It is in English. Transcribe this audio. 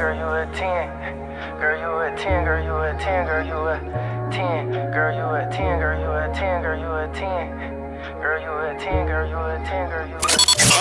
girl, you a 10. Girl, you a 10, girl, you a 10, girl, you a 10. Girl, you a 10, girl, you a 10, girl, you a 10. Girl, you a 10, girl, you a 10, girl, you a 10.